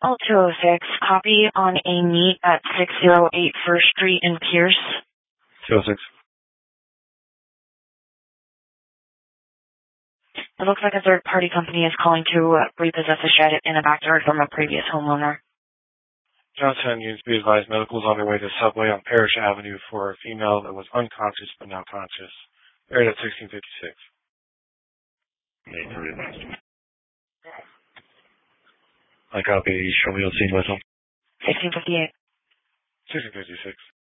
Oh, 206. Copy on a meet at 608 First Street in Pierce. 206. It looks like a third-party company is calling to repossess a shed in a backyard from a previous homeowner. Johnstown units be advised medical is on their way to Subway on Parish Avenue for a female that was unconscious but now conscious. Buried at 1656. I copy. Show me on scene, myself. 1658. 1656.